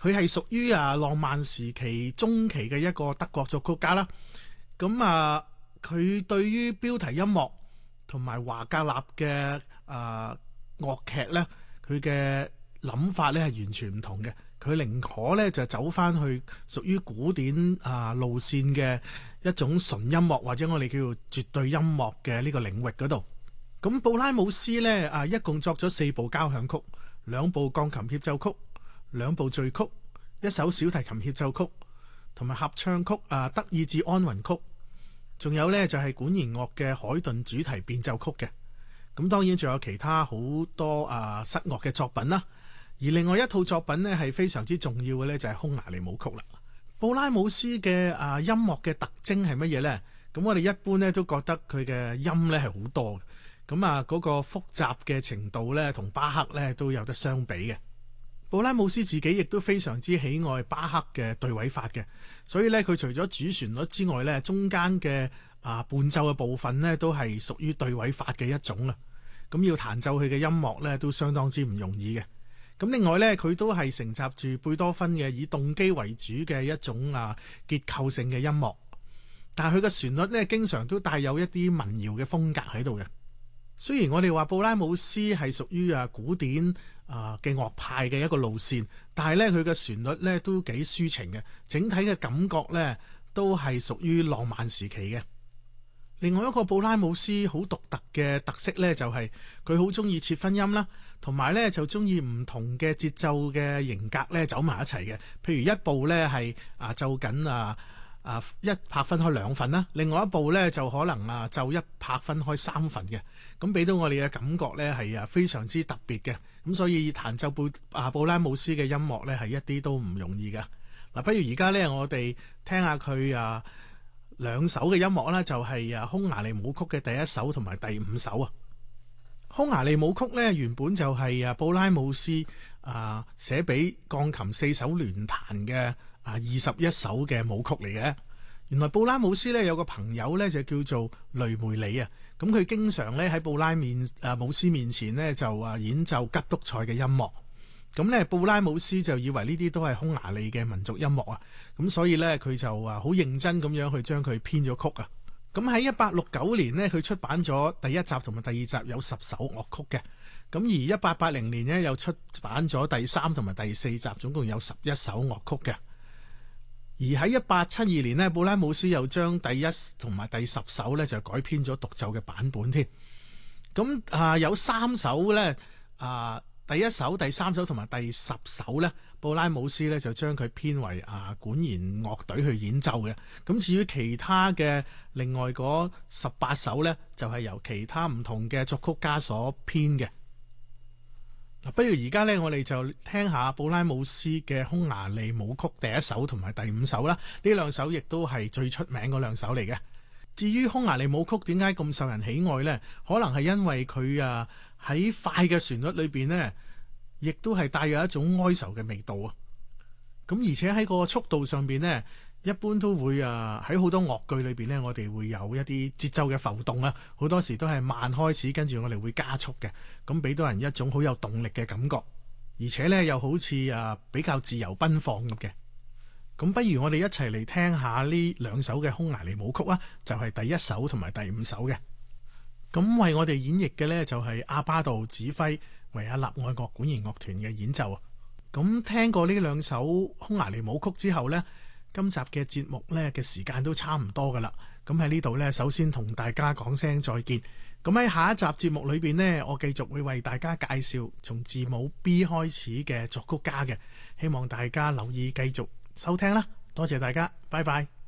佢係屬於浪漫時期中期嘅一個德國作曲家啦。咁佢對於標題音樂同埋華格納嘅樂劇呢，佢嘅諗法呢係完全唔同嘅。佢寧可呢就走翻去屬於古典路線嘅一種純音樂，或者我哋叫做絕對音樂嘅呢個領域嗰度。咁布拉姆斯呢一共作咗4部交響曲、2部鋼琴協奏曲、2部序曲、1首小提琴協奏曲，同埋合唱曲德意志安魂曲，仲有呢就係管弦樂嘅海頓主題變奏曲嘅。咁當然仲有其他好多室樂嘅作品啦。而另外一套作品呢係非常之重要嘅呢，就係匈牙利舞曲啦。布拉姆斯嘅音樂嘅特徵係乜嘢呢？咁我哋一般呢都覺得佢嘅音呢係好多嘅。咁嗰個複雜嘅程度呢，同巴赫呢都有得相比嘅。布拉姆斯自己亦都非常之喜愛巴赫嘅對位法嘅，所以呢，佢除咗主旋律之外呢，中間嘅伴奏嘅部分呢都係屬於對位法嘅一種啊。咁要彈奏佢嘅音樂呢，都相當之唔容易嘅。咁另外呢，佢都係承襲住貝多芬嘅以動機為主嘅一種結構性嘅音樂，但係佢嘅旋律呢，經常都帶有一啲民謠嘅風格喺度嘅。雖然我哋話布拉姆斯係屬於古典嘅樂派嘅一個路線，但係咧佢嘅旋律咧都幾抒情嘅，整體嘅感覺咧都係屬於浪漫時期嘅。另外一個布拉姆斯好獨特嘅特色咧，就係佢好中意切分音啦，同埋咧就中意唔同嘅節奏嘅型格咧走埋一齊嘅。譬如一部咧係奏緊一拍分開2份啦，另外一部咧就可能就一拍分開3份嘅，咁俾到我哋嘅感覺咧係非常之特別嘅。咁所以彈奏布拉姆斯嘅音樂咧係一啲都唔容易嘅。嗱，不如而家咧我哋聽下佢2首嘅音樂啦，就係匈牙利舞曲嘅第1首同埋第5首啊。匈牙利舞曲咧原本就係布拉姆斯寫俾鋼琴4手聯彈嘅21首嘅舞曲嚟嘅。原來布拉姆斯咧有個朋友咧就叫做雷梅里啊，咁佢經常咧喺布拉姆斯面前咧就演奏吉卜賽嘅音樂。咁咧布拉姆斯就以為呢啲都係匈牙利嘅民族音樂啊，咁所以咧佢就好認真咁樣去將佢編咗曲啊。咁喺1869年呢，佢出版咗第1集同埋第2集有10首樂曲嘅。咁而1880年呢，又出版咗第3同埋第4集，總共有11首樂曲嘅。而喺1872年呢，布拉姆斯又將第1同埋第10首呢就改編咗獨奏嘅版本添。咁有3首呢，第1首、第3首同埋第10首呢，布拉姆斯呢就將佢編為管弦樂隊去演奏嘅。咁至於其他嘅另外嗰18首呢，就係由其他唔同嘅作曲家所編嘅。嗱，不如而家呢，我哋就聽下布拉姆斯嘅匈牙利舞曲第1首同埋第5首啦。呢2首亦都係最出名嗰2首嚟嘅。至於匈牙利舞曲點解咁受人喜愛呢？可能係因為佢喺快嘅旋律裏邊呢，亦都係帶有一種哀愁嘅味道啊。咁而且喺個速度上邊呢，一般都會喺好多樂句裏邊呢，我哋會有一啲節奏嘅浮動啊。好多時都係慢開始，跟住我哋會加速嘅，咁俾到人一種好有動力嘅感覺，而且呢又好似比較自由奔放咁嘅。咁不如我哋一齊嚟聽下呢2首嘅匈牙利舞曲啊，就係第1首同埋第5首嘅。咁為我哋演繹嘅呢，就係阿巴杜指揮維也納愛樂管弦樂團嘅演奏啊。咁聽過呢2首匈牙利舞曲之後呢，今集嘅節目呢嘅時間都差唔多噶啦。咁喺呢度呢，首先同大家講聲再見。咁喺下一集節目裏邊呢，我繼續會為大家介紹從字母 B 開始嘅作曲家嘅，希望大家留意繼續收聽啦。多謝大家，拜拜。